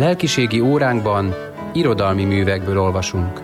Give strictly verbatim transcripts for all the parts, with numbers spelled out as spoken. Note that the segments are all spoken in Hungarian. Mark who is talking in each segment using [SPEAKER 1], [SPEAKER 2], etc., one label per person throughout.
[SPEAKER 1] Lelkiségi óránkban irodalmi művekből olvasunk.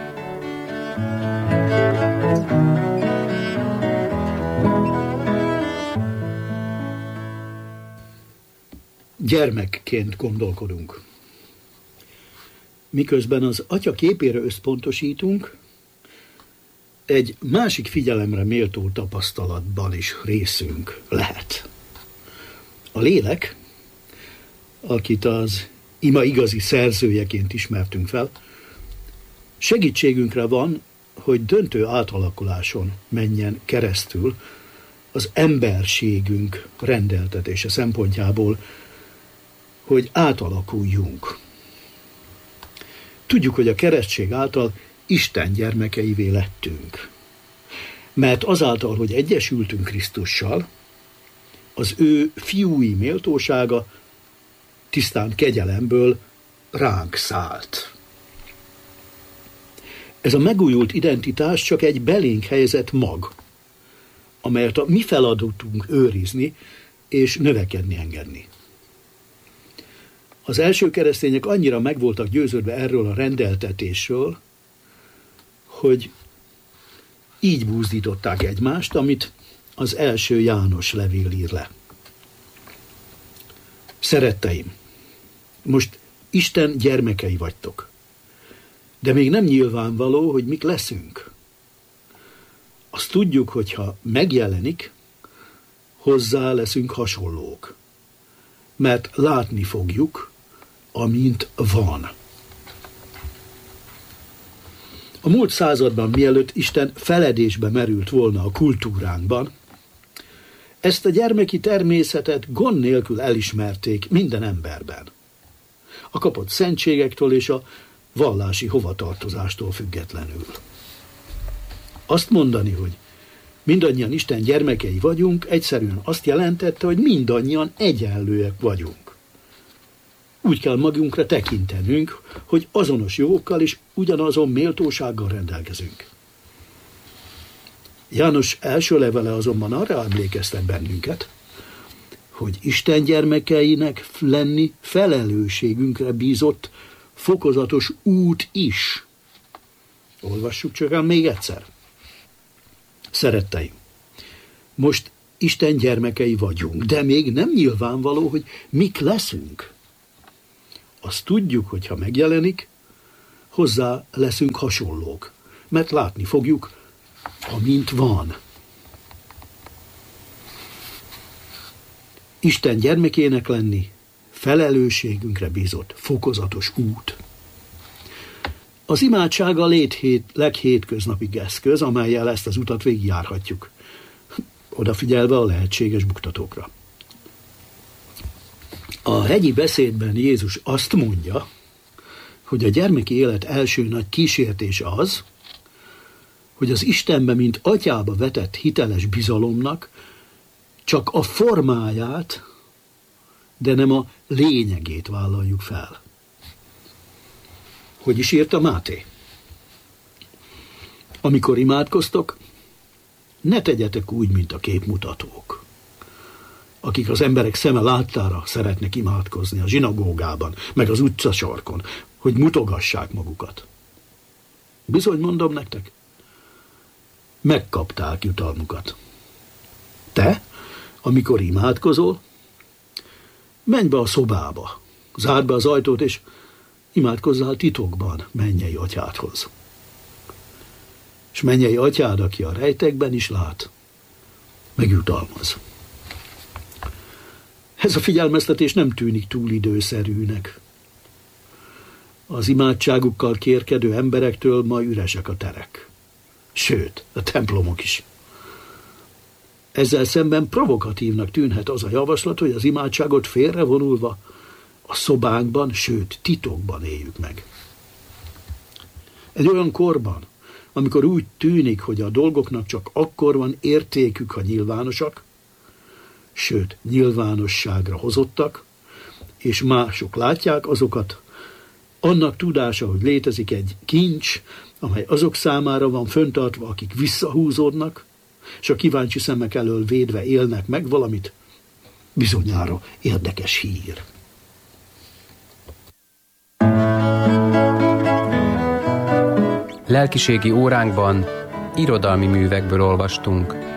[SPEAKER 2] Gyermekként gondolkodunk. Miközben az Atya képére összpontosítunk, egy másik figyelemre méltó tapasztalatban is részünk lehet. A lélek, akit az ima igazi szerzőjeként ismertünk fel, segítségünkre van, hogy döntő átalakuláson menjen keresztül az emberségünk rendeltetése szempontjából, hogy átalakuljunk. Tudjuk, hogy a keresztség által Isten gyermekeivé lettünk. Mert azáltal, hogy egyesültünk Krisztussal, az ő fiúi méltósága tisztán kegyelemből ránk szállt. Ez a megújult identitás csak egy belénk helyezett mag, amelyet a mi feladatunk őrizni és növekedni engedni. Az első keresztények annyira meg voltak győződve erről a rendeltetésről, hogy így búzdították egymást, amit az első János levél ír le. Szeretteim, most Isten gyermekei vagytok, de még nem nyilvánvaló, hogy mik leszünk. Azt tudjuk, hogyha megjelenik, hozzá leszünk hasonlók, mert látni fogjuk, amint van. A múlt században, mielőtt Isten feledésbe merült volna a kultúránkban, ezt a gyermeki természetet gond nélkül elismerték minden emberben. A kapott szentségektől és a vallási hovatartozástól függetlenül. Azt mondani, hogy mindannyian Isten gyermekei vagyunk, egyszerűen azt jelentette, hogy mindannyian egyenlőek vagyunk. Úgy kell magunkra tekintenünk, hogy azonos jogokkal és ugyanazon méltósággal rendelkezünk. János első levele azonban arra emlékeztet bennünket, hogy Isten gyermekeinek lenni felelősségünkre bízott fokozatos út is. Olvassuk csak még egyszer. Szeretteim, most Isten gyermekei vagyunk, de még nem nyilvánvaló, hogy mik leszünk. Azt tudjuk, hogy ha megjelenik, hozzá leszünk hasonlók, mert látni fogjuk, amint van. Isten gyermekének lenni felelősségünkre bízott fokozatos út. Az imádság a léthét, leghétköznapi eszköz, amellyel ezt az utat végigjárhatjuk, odafigyelve a lehetséges buktatókra. A hegyi beszédben Jézus azt mondja, hogy a gyermeki élet első nagy kísértése az, hogy az Istenbe, mint atyába vetett hiteles bizalomnak csak a formáját, de nem a lényegét vállaljuk fel. Hogy is írta Máté? Amikor imádkoztok, ne tegyetek úgy, mint a képmutatók, akik az emberek szeme láttára szeretnek imádkozni a zsinagógában, meg az utcasarkon, hogy mutogassák magukat. Bizony mondom nektek, megkapták jutalmukat. Te, amikor imádkozol, menj be a szobába, zárd be az ajtót, és imádkozzál titokban mennyei atyádhoz. És mennyei atyád, aki a rejtekben is lát, megjutalmaz. Ez a figyelmeztetés nem tűnik túl időszerűnek. Az imádságukkal kérkedő emberektől ma üresek a terek. Sőt, a templomok is. Ezzel szemben provokatívnak tűnhet az a javaslat, hogy az imádságot félrevonulva a szobánkban, sőt, titokban éljük meg. Egy olyan korban, amikor úgy tűnik, hogy a dolgoknak csak akkor van értékük, ha nyilvánosak, sőt, nyilvánosságra hozottak, és mások látják azokat, annak tudása, hogy létezik egy kincs, amely azok számára van föntartva, akik visszahúzódnak, és a kíváncsi szemek elől védve élnek meg valamit, bizonyára érdekes hír.
[SPEAKER 1] Lelkiségi óránkban irodalmi művekből olvastunk.